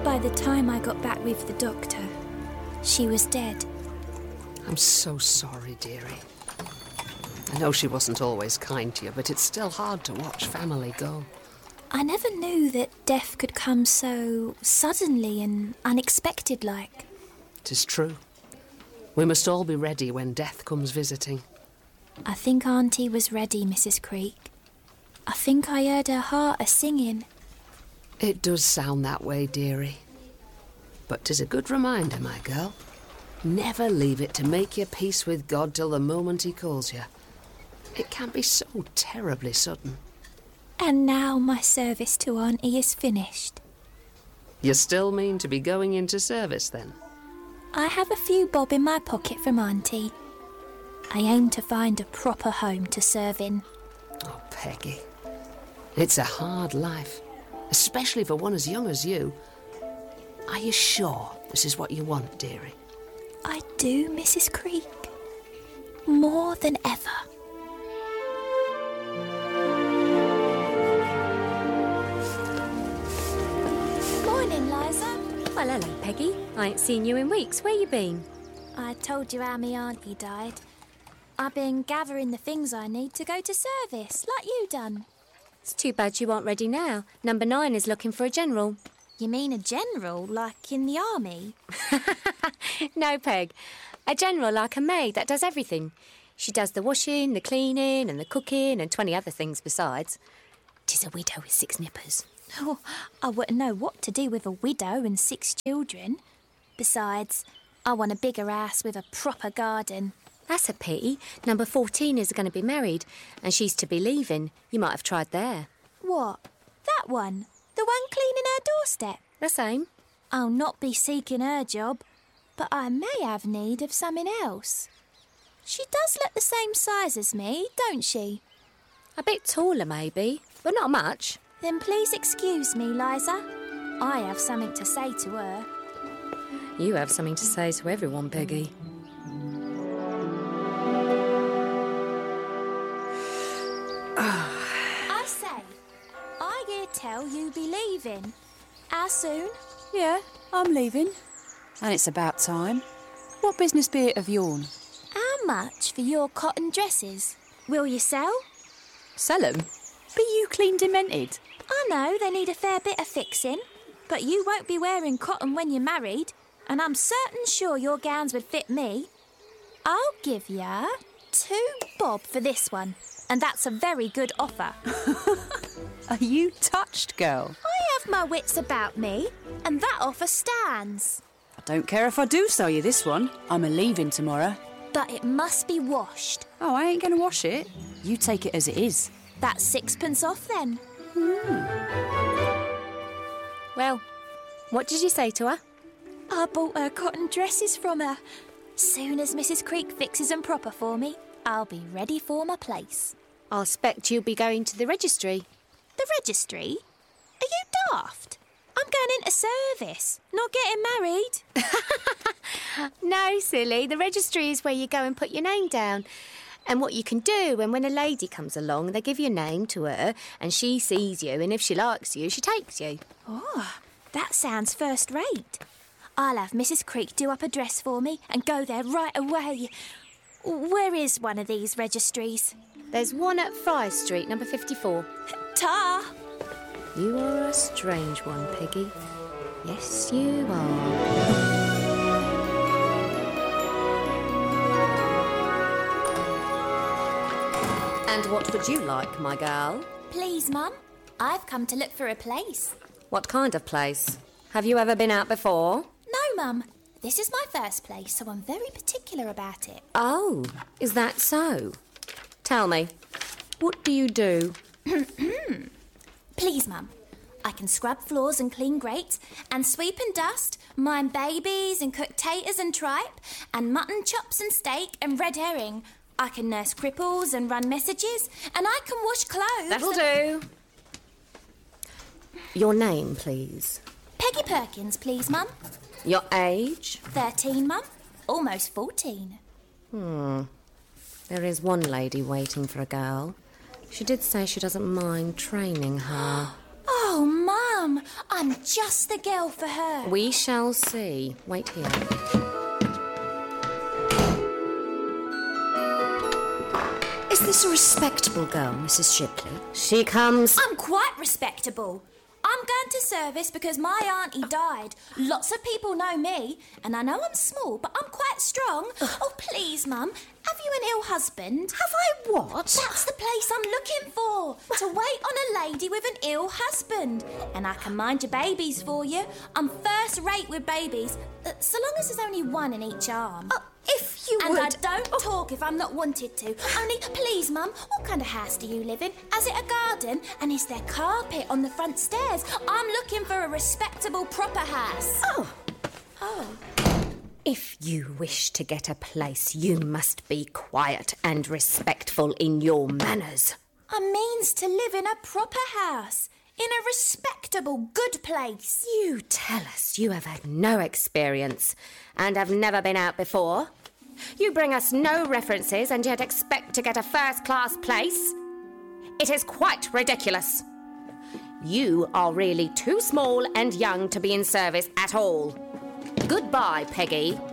By the time I got back with the doctor, she was dead. I'm so sorry, dearie. I know she wasn't always kind to you, but it's still hard to watch family go. I never knew that death could come so suddenly and unexpected-like. 'Tis true. We must all be ready when death comes visiting. I think Auntie was ready, Mrs. Creek. I think I heard her heart a-singing. It does sound that way, dearie. But 'tis a good reminder, my girl. Never leave it to make your peace with God till the moment he calls you. It can be so terribly sudden. And now my service to Auntie is finished. You still mean to be going into service, then? I have a few bob in my pocket from Auntie. I aim to find a proper home to serve in. Oh, Peggy. It's a hard life, especially for one as young as you. Are you sure this is what you want, dearie? I do, Mrs. Creek. More than ever. Morning, Liza. Well, hello, Peggy. I ain't seen you in weeks. Where you been? I told you how my auntie died. I've been gathering the things I need to go to service, like you done. It's too bad you aren't ready now. Number 9 is looking for a general. You mean a general, like in the army? No, Peg. A general like a maid that does everything. She does the washing, the cleaning and the cooking and 20 other things besides. 'Tis a widow with 6 nippers. Oh, I wouldn't know what to do with a widow and 6 children. Besides, I want a bigger house with a proper garden. That's a pity. Number 14 is going to be married and she's to be leaving. You might have tried there. What? That one? The one cleaning her doorstep? The same. I'll not be seeking her job, but I may have need of something else. She does look the same size as me, don't she? A bit taller, maybe, but not much. Then please excuse me, Liza. I have something to say to her. You have something to say to everyone, Peggy. I say, I hear tell you be leaving. How soon? Yeah, I'm leaving. And it's about time. What business be it of yourn? How much for your cotton dresses? Will you sell? Sell 'em? Be you clean demented? I know they need a fair bit of fixing, but you won't be wearing cotton when you're married, and I'm certain sure your gowns would fit me. I'll give ya 2 bob for this one, and that's a very good offer. Are you touched, girl? I have my wits about me, and that offer stands. I don't care if I do sell you this one. I'm a-leaving tomorrow. But it must be washed. Oh, I ain't going to wash it. You take it as it is. That's 6pence off then. Well, what did you say to her? I bought her cotton dresses from her. Soon as Mrs. Creek fixes them proper for me, I'll be ready for my place. I'll expect you'll be going to the registry. The registry? Are you daft? I'm going into service, not getting married. No, silly. The registry is where you go and put your name down. And what you can do, and when a lady comes along, they give your name to her, and she sees you, and if she likes you, she takes you. Oh, that sounds first rate. I'll have Mrs. Creek do up a dress for me and go there right away. Where is one of these registries? There's one at Fry Street, number 54. Ta! You are a strange one, Peggy. Yes, you are. And what would you like, my gal? Please, Mum. I've come to look for a place. What kind of place? Have you ever been out before? No, Mum. This is my first place, so I'm very particular about it. Oh, is that so? Tell me, what do you do? Please, Mum. I can scrub floors and clean grates, and sweep and dust, mind babies and cook taters and tripe, and mutton chops and steak and red herring. I can nurse cripples and run messages, and I can wash clothes. That'll do. Your name, please. Peggy Perkins, please, Mum. Your age? 13, Mum. Almost 14. There is one lady waiting for a girl. She did say she doesn't mind training her. Oh, Mum, I'm just the girl for her. We shall see. Wait here. Is this a respectable girl, Mrs. Shipley? She comes... I'm quite respectable. I'm going to service because my auntie died. Lots of people know me, and I know I'm small, but I'm quite strong. Oh, please, Mum, have you an ill husband? Have I what? That's the place I'm looking for, to wait on a lady with an ill husband. And I can mind your babies for you. I'm first rate with babies, so long as there's only one in each arm. If you And would... I don't talk if I'm not wanted to. Only, please, Mum, what kind of house do you live in? Has it a garden? And is there carpet on the front stairs? I'm looking for a respectable, proper house. Oh. If you wish to get a place, you must be quiet and respectful in your manners. I means to live in a proper house. In a respectable, good place. You tell us you have had no experience and have never been out before. You bring us no references and yet expect to get a first-class place. It is quite ridiculous. You are really too small and young to be in service at all. Goodbye, Peggy.